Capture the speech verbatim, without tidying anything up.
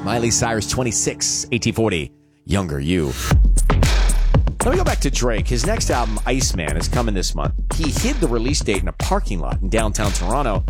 Miley Cyrus, twenty-six, eighteen forty, Younger You. Let me go back to Drake. His next album, Iceman, is coming this month. He hid the release date in a parking lot in downtown Toronto